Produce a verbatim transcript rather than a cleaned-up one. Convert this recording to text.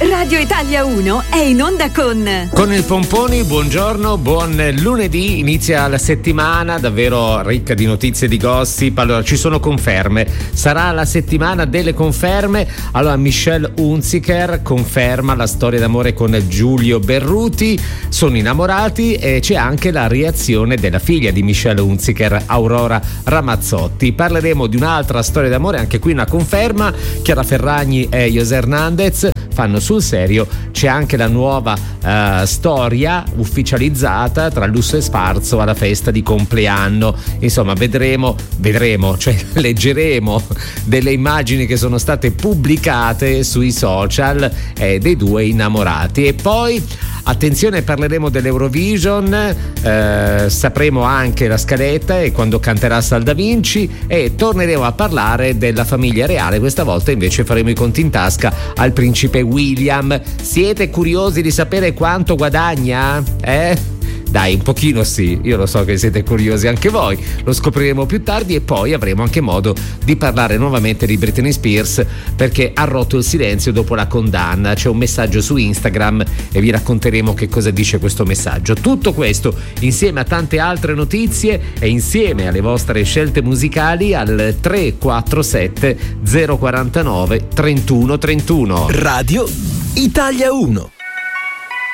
Radio Italia uno è in onda con Con il Pomponi. Buongiorno, buon lunedì, inizia la settimana davvero ricca di notizie, di gossip. Allora, ci sono conferme, sarà la settimana delle conferme. Allora, Michelle Hunziker conferma la storia d'amore con Giulio Berruti, sono innamorati, e c'è anche la reazione della figlia di Michelle Hunziker, Aurora Ramazzotti. Parleremo di un'altra storia d'amore, anche qui una conferma, Chiara Ferragni e José Hernandez fanno sul serio. C'è anche la nuova uh, storia ufficializzata tra Lusso e Sfarzo alla festa di compleanno. Insomma, vedremo, vedremo, cioè leggeremo delle immagini che sono state pubblicate sui social eh, dei due innamorati. E poi attenzione, parleremo dell'Eurovision, eh, sapremo anche la scaletta e quando canterà Sal Da Vinci, e torneremo a parlare della famiglia reale. Questa volta invece faremo i conti in tasca al principe William. Siete curiosi di sapere quanto guadagna? Eh? Dai, un pochino sì, io lo so che siete curiosi anche voi, lo scopriremo più tardi, e poi avremo anche modo di parlare nuovamente di Britney Spears, perché ha rotto il silenzio dopo la condanna. C'è un messaggio su Instagram e vi racconteremo che cosa dice questo messaggio. Tutto questo insieme a tante altre notizie e insieme alle vostre scelte musicali al tre quattro sette zero quattro nove trentuno trentuno. Radio Italia uno.